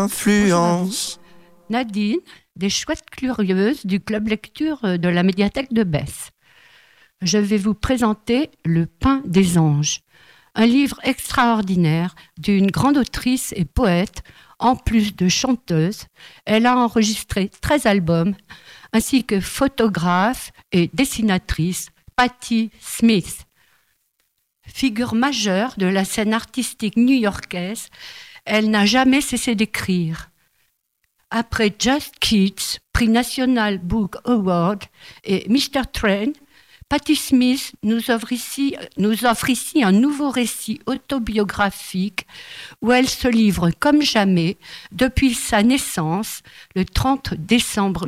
influence. Nadine, des chouettes curieuses du club lecture de la médiathèque de Besse. Je vais vous présenter Le Pain des anges, un livre extraordinaire d'une grande autrice et poète. En plus de chanteuse, elle a enregistré 13 albums, ainsi que photographe et dessinatrice Patti Smith. Figure majeure de la scène artistique new-yorkaise, elle n'a jamais cessé d'écrire. Après Just Kids, prix National Book Award et Mr. Train, Patti Smith nous offre ici un nouveau récit autobiographique où elle se livre comme jamais depuis sa naissance, le 30 décembre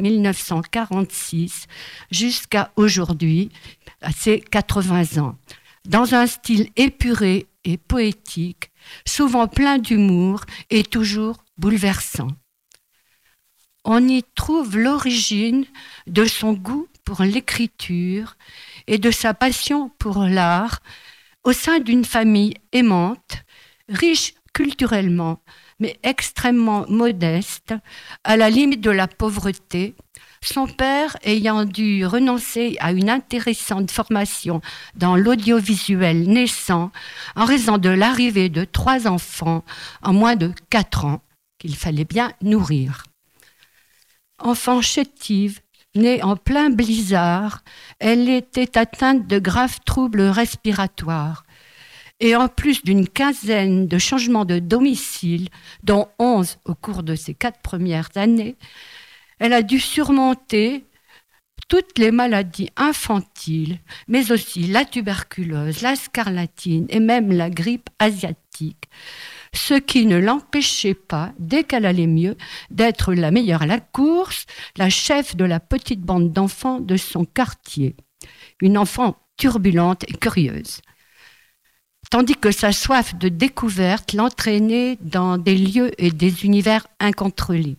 1946, jusqu'à aujourd'hui, à ses 80 ans, dans un style épuré et poétique, souvent plein d'humour et toujours bouleversant. On y trouve l'origine de son goût pour l'écriture et de sa passion pour l'art au sein d'une famille aimante, riche culturellement, mais extrêmement modeste, à la limite de la pauvreté, son père ayant dû renoncer à une intéressante formation dans l'audiovisuel naissant en raison de l'arrivée de 3 enfants en moins de 4 ans qu'il fallait bien nourrir. Enfant chétive, née en plein blizzard, elle était atteinte de graves troubles respiratoires. Et en plus d'une quinzaine de changements de domicile, dont 11 au cours de ses 4 premières années, elle a dû surmonter toutes les maladies infantiles, mais aussi la tuberculose, la scarlatine et même la grippe asiatique, ce qui ne l'empêchait pas, dès qu'elle allait mieux, d'être la meilleure à la course, la chef de la petite bande d'enfants de son quartier. Une enfant turbulente et curieuse. Tandis que sa soif de découverte l'entraînait dans des lieux et des univers incontrôlés.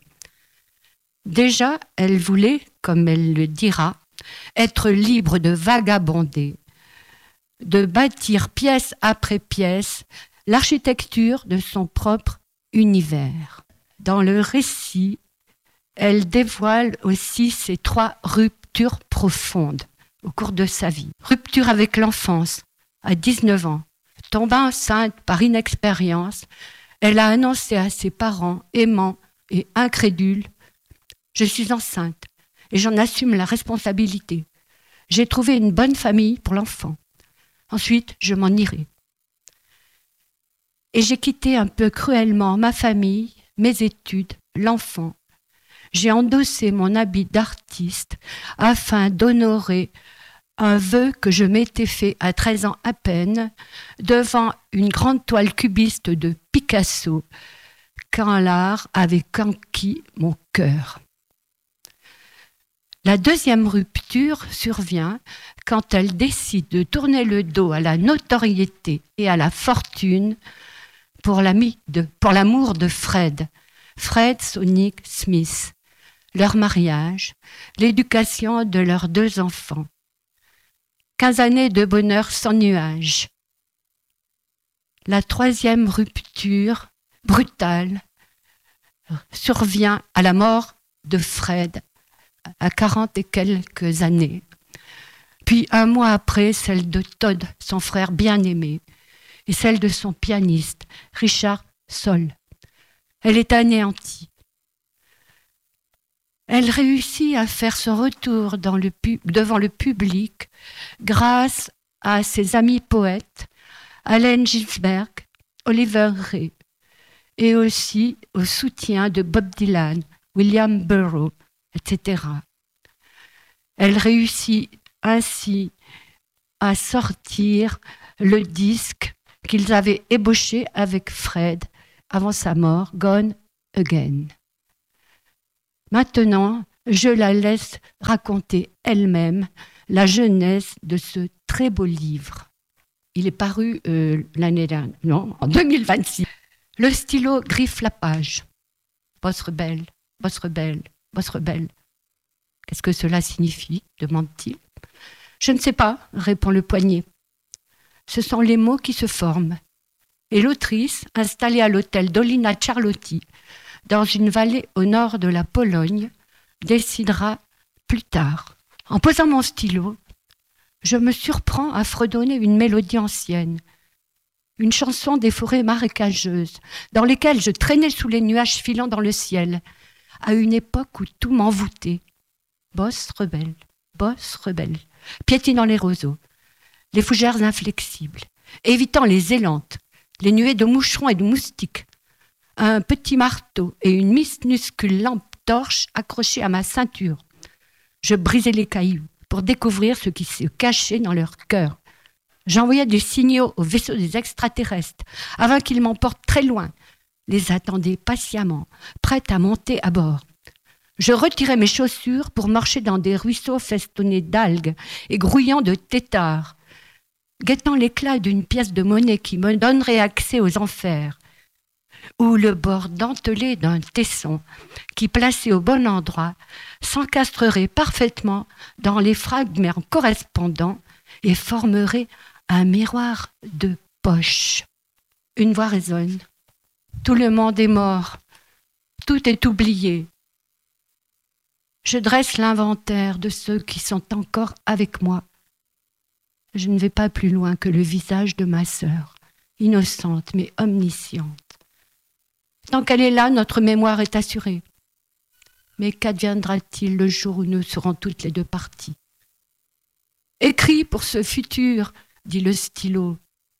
Déjà, elle voulait, comme elle le dira, être libre de vagabonder, de bâtir pièce après pièce l'architecture de son propre univers. Dans le récit, elle dévoile aussi ses 3 ruptures profondes au cours de sa vie. Rupture avec l'enfance, à 19 ans. Tombant enceinte par inexpérience, elle a annoncé à ses parents, aimants et incrédules, « Je suis enceinte et j'en assume la responsabilité. J'ai trouvé une bonne famille pour l'enfant. Ensuite, je m'en irai. » Et j'ai quitté un peu cruellement ma famille, mes études, l'enfant. J'ai endossé mon habit d'artiste afin d'honorer un vœu que je m'étais fait à 13 ans à peine devant une grande toile cubiste de Picasso, quand l'art avait conquis mon cœur. La deuxième rupture survient quand elle décide de tourner le dos à la notoriété et à la fortune pour l'amour de Fred Sonic Smith, leur mariage, l'éducation de leurs 2 enfants. 15 années de bonheur sans nuages. La troisième rupture, brutale, survient à la mort de Fred, à 40 et quelques années. Puis 1 mois après, celle de Todd, son frère bien-aimé, et celle de son pianiste, Richard Soll. Elle est anéantie. Elle réussit à faire son retour devant le public grâce à ses amis poètes, Allen Ginsberg, Oliver Ray, et aussi au soutien de Bob Dylan, William Burroughs, etc. Elle réussit ainsi à sortir le disque qu'ils avaient ébauché avec Fred avant sa mort, Gone Again. Maintenant, je la laisse raconter elle-même la genèse de ce très beau livre. Il est paru l'année dernière, non, en 2026. Le stylo griffe la page. Boss rebelle, boss rebelle, boss rebelle. Qu'est-ce que cela signifie ? Demande-t-il. Je ne sais pas, répond le poignet. Ce sont les mots qui se forment. Et l'autrice, installée à l'hôtel Dolina Charlotti, dans une vallée au nord de la Pologne, décidera plus tard. En posant mon stylo, je me surprends à fredonner une mélodie ancienne, une chanson des forêts marécageuses, dans lesquelles je traînais sous les nuages filant dans le ciel, à une époque où tout m'envoûtait. Bosse rebelle, piétinant les roseaux, les fougères inflexibles, évitant les élantes, les nuées de moucherons et de moustiques, un petit marteau et une minuscule lampe torche accrochée à ma ceinture. Je brisais les cailloux pour découvrir ce qui se cachait dans leur cœur. J'envoyais des signaux aux vaisseaux des extraterrestres avant qu'ils m'emportent très loin, les attendais patiemment, prête à monter à bord. Je retirais mes chaussures pour marcher dans des ruisseaux festonnés d'algues et grouillant de têtards, guettant l'éclat d'une pièce de monnaie qui me donnerait accès aux enfers, ou le bord dentelé d'un tesson qui, placé au bon endroit, s'encastrerait parfaitement dans les fragments correspondants et formerait un miroir de poche. Une voix résonne. Tout le monde est mort. Tout est oublié. Je dresse l'inventaire de ceux qui sont encore avec moi. Je ne vais pas plus loin que le visage de ma sœur, innocente mais omnisciente. Tant qu'elle est là, notre mémoire est assurée. Mais qu'adviendra-t-il le jour où nous serons toutes les deux parties ? Écris pour ce futur, dit le stylo.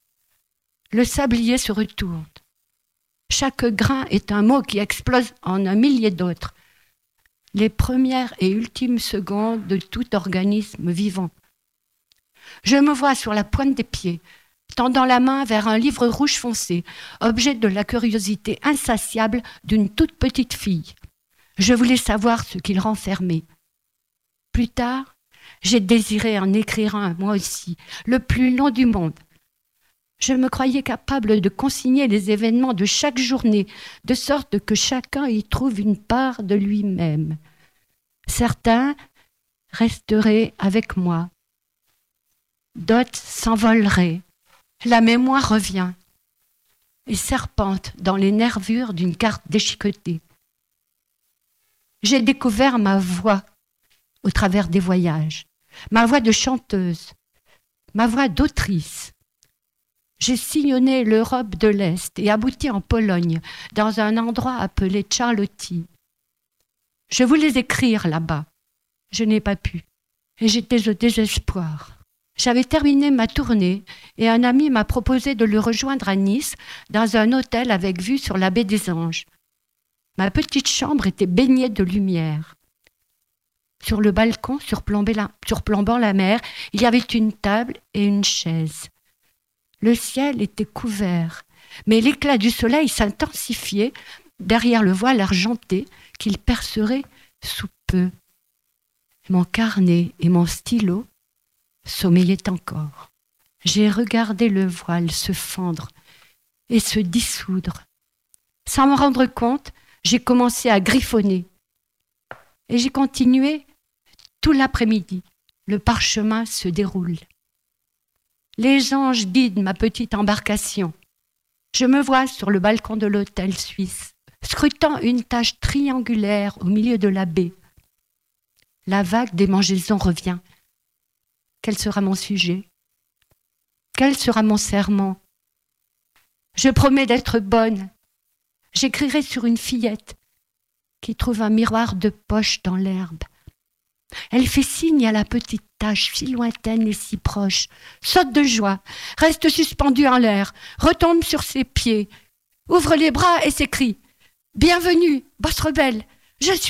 Le sablier se retourne. Chaque grain est un mot qui explose en un millier d'autres. Les premières et ultimes secondes de tout organisme vivant. Je me vois sur la pointe des pieds, tendant la main vers un livre rouge foncé, objet de la curiosité insatiable d'une toute petite fille. Je voulais savoir ce qu'il renfermait. Plus tard, j'ai désiré en écrire un, moi aussi, le plus long du monde. Je me croyais capable de consigner les événements de chaque journée, de sorte que chacun y trouve une part de lui-même. Certains resteraient avec moi. D'autres s'envoleraient. La mémoire revient et serpente dans les nervures d'une carte déchiquetée. J'ai découvert ma voix au travers des voyages, ma voix de chanteuse, ma voix d'autrice. J'ai sillonné l'Europe de l'Est et abouti en Pologne, dans un endroit appelé Charlotti. Je voulais écrire là-bas. Je n'ai pas pu. Et j'étais au désespoir. J'avais terminé ma tournée et un ami m'a proposé de le rejoindre à Nice, dans un hôtel avec vue sur la baie des Anges. Ma petite chambre était baignée de lumière. Sur le balcon, surplombant la mer, il y avait une table et une chaise. Le ciel était couvert, mais l'éclat du soleil s'intensifiait derrière le voile argenté qu'il percerait sous peu. Mon carnet et mon stylo sommeillaient encore. J'ai regardé le voile se fendre et se dissoudre. Sans m'en rendre compte, j'ai commencé à griffonner. Et j'ai continué tout l'après-midi. Le parchemin se déroule. Les anges guident ma petite embarcation. Je me vois sur le balcon de l'hôtel suisse, scrutant une tache triangulaire au milieu de la baie. La vague des mangeaisons revient. Quel sera mon sujet ? Quel sera mon serment ? Je promets d'être bonne. J'écrirai sur une fillette qui trouve un miroir de poche dans l'herbe. Elle fait signe à la petite tache si lointaine et si proche, saute de joie, reste suspendue en l'air, retombe sur ses pieds, ouvre les bras et s'écrie « Bienvenue, bosse rebelle, je suis toi !»